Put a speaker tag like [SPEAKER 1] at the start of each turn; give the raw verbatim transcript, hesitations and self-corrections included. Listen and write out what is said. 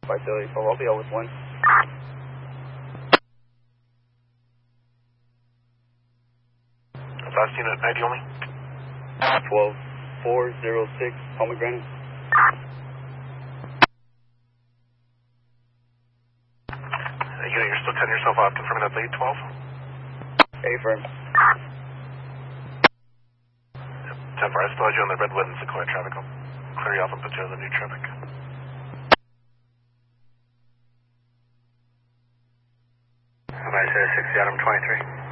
[SPEAKER 1] Vitality twelve, I'll be out with one.
[SPEAKER 2] Last unit, ninety only.
[SPEAKER 1] twelve four zero six, Pomegranate.
[SPEAKER 2] Uh, unit, you're still cutting yourself off. Confirming that lead, twelve.
[SPEAKER 1] A-firm.
[SPEAKER 2] ten four, I still had you on the Redwood and Sequoia traffic. I'll clear you off and put you on the new traffic.
[SPEAKER 3] Somebody said sixty, Adam twenty-three.